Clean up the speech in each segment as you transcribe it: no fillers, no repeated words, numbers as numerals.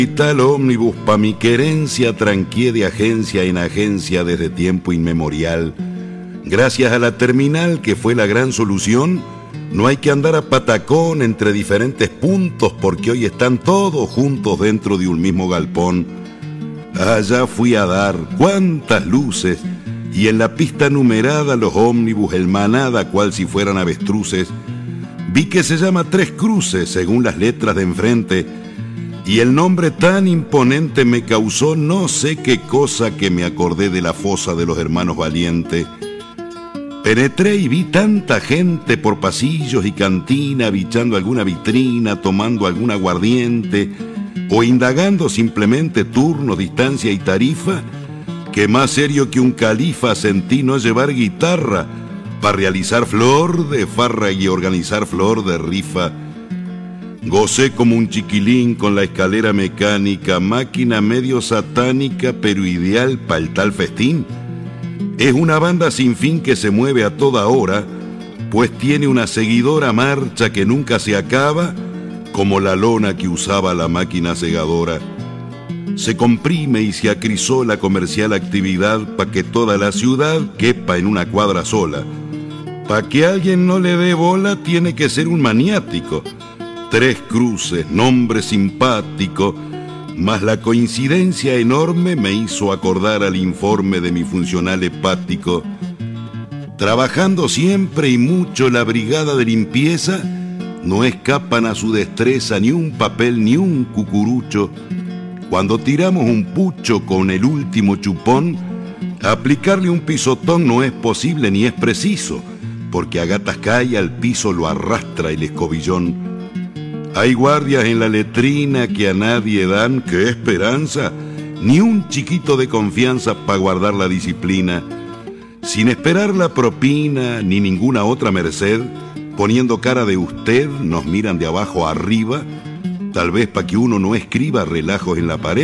Tal ómnibus pa' mi querencia tranqué de agencia en agencia desde tiempo inmemorial. Gracias a la terminal que fue la gran solución, no hay que andar a patacón entre diferentes puntos porque hoy están todos juntos dentro de un mismo galpón. Allá fui a dar cuántas luces y en la pista numerada los ómnibus el manada cual si fueran avestruces. Vi que se llama Tres Cruces según las letras de enfrente y el nombre tan imponente me causó no sé qué cosa que me acordé de la fosa de los hermanos Valiente. Penetré y vi tanta gente por pasillos y cantina, bichando alguna vitrina, tomando algún aguardiente o indagando simplemente turno, distancia y tarifa, que más serio que un califa sentí no llevar guitarra para realizar flor de farra y organizar flor de rifa. Gocé como un chiquilín con la escalera mecánica, máquina medio satánica pero ideal para el tal festín. Es una banda sin fin que se mueve a toda hora, pues tiene una seguidora marcha que nunca se acaba, como la lona que usaba la máquina segadora. Se comprime y se acrisó la comercial actividad pa' que toda la ciudad quepa en una cuadra sola. Pa' que alguien no le dé bola tiene que ser un maniático. Tres Cruces, nombre simpático, mas la coincidencia enorme me hizo acordar al informe de mi funcional hepático. Trabajando siempre y mucho la brigada de limpieza, no escapan a su destreza ni un papel ni un cucurucho. Cuando tiramos un pucho con el último chupón, aplicarle un pisotón no es posible ni es preciso, porque a gatas cae al piso lo arrastra el escobillón. Hay guardias en la letrina que a nadie dan, ¡qué esperanza!, ni un chiquito de confianza para guardar la disciplina. Sin esperar la propina ni ninguna otra merced, poniendo cara de usted, nos miran de abajo arriba, tal vez para que uno no escriba relajos en la pared.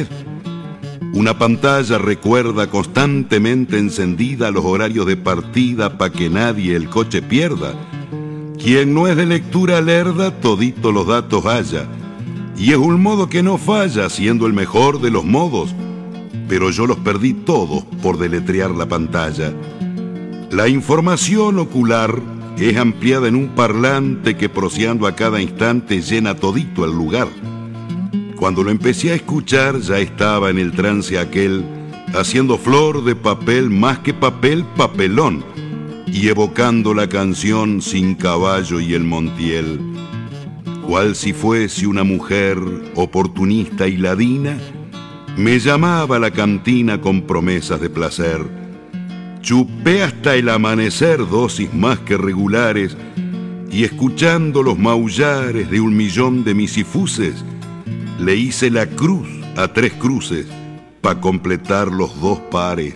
Una pantalla recuerda constantemente encendida los horarios de partida para que nadie el coche pierda. Quien no es de lectura lerda, todito los datos halla. Y es un modo que no falla, siendo el mejor de los modos. Pero yo los perdí todos por deletrear la pantalla. La información ocular es ampliada en un parlante que proseando a cada instante llena todito el lugar. Cuando lo empecé a escuchar ya estaba en el trance aquel, haciendo flor de papel más que papel, papelón, y evocando la canción Sin Caballo y el Montiel. Cual si fuese una mujer oportunista y ladina, me llamaba a la cantina con promesas de placer. Chupé hasta el amanecer dosis más que regulares, y escuchando los maullares de 1.000.000 de misifuses, le hice la cruz a Tres Cruces pa' completar los dos pares.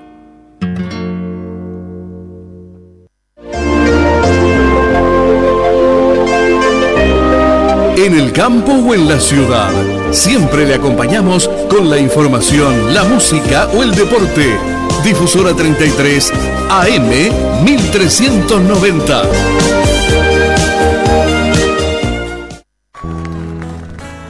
En el campo o en la ciudad, siempre le acompañamos con la información, la música o el deporte. Difusora 33 AM 1390.